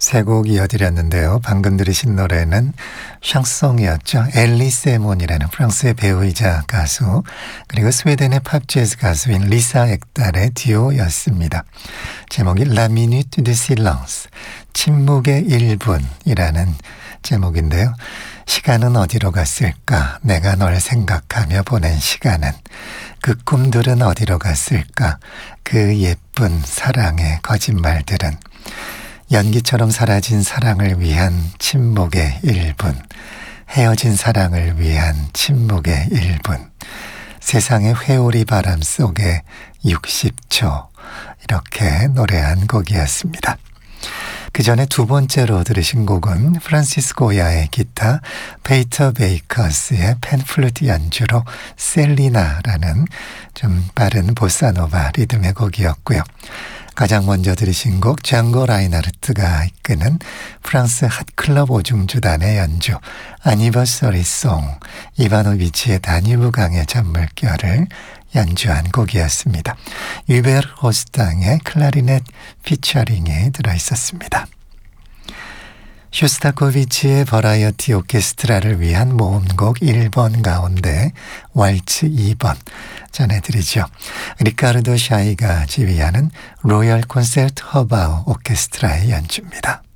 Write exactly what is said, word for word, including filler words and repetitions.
세 곡 이어드렸는데요. 방금 들으신 노래는 샹송이었죠. 엘리 세몬이라는 프랑스의 배우이자 가수, 그리고 스웨덴의 팝 재즈 가수인 리사 엑달의 듀오였습니다. 제목이 La Minute de Silence, 침묵의 일 분이라는 제목인데요. 시간은 어디로 갔을까? 내가 널 생각하며 보낸 시간은. 그 꿈들은 어디로 갔을까? 그 예쁜 사랑의 거짓말들은. 연기처럼 사라진 사랑을 위한 침묵의 일 분, 헤어진 사랑을 위한 침묵의 일 분, 세상의 회오리 바람 속에 육십 초, 이렇게 노래한 곡이었습니다. 그 전에 두 번째로 들으신 곡은 프란시스 고야의 기타, 페이터 베이커스의 펜플루트 연주로 셀리나라는 좀 빠른 보사노바 리듬의 곡이었고요. 가장 먼저 들으신 곡 장고 라인하르트가 이끄는 프랑스 핫클럽 오중주단의 연주 아니버서리 송, 이바노비치의 다뉴브 강의 잔물결을 연주한 곡이었습니다. 유베르 호스탕의 클라리넷 피처링이 들어있었습니다. 쇼스타코비치의 버라이어티 오케스트라를 위한 모음곡 일 번 가운데 왈츠 이 번 전해드리죠. 리카르도 샤이가 지휘하는 로열 콘세르트 허바우 오케스트라의 연주입니다.